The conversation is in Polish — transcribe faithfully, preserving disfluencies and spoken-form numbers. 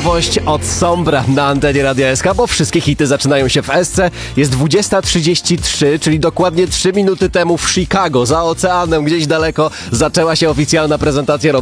nowość od Sombra na antenie Radia S K, bo wszystkie hity zaczynają się w S C. Jest dwudziesta trzydzieści trzy, czyli dokładnie trzy minuty temu w Chicago, za oceanem, gdzieś daleko, zaczęła się oficjalna prezentacja